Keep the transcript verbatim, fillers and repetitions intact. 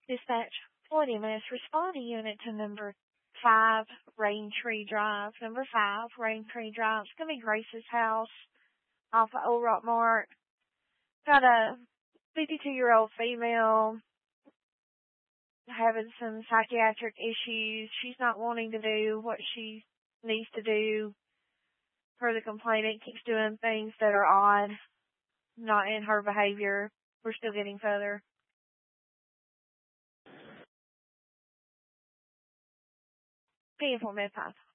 Dispatch, forty minutes. Respond to unit to number five, Rain Tree Drive. Number five, Rain Tree Drive. It's going to be Grace's house off of Old Rock Mart. Got a fifty-two-year-old female having some psychiatric issues. She's not wanting to do what she needs to do. Per the complainant, keeps doing things that are odd, not in her behavior. We're still getting further. P four Med five.